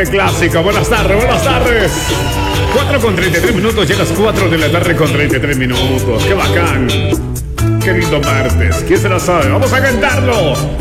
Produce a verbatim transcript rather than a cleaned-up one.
doble clásico. Buenas tardes, buenas tardes. cuatro con treinta y tres minutos, ya las cuatro de la tarde con treinta y tres minutos. ¡Qué bacán! ¡Qué lindo martes! ¿Quién se la sabe? ¡Vamos a cantarlo!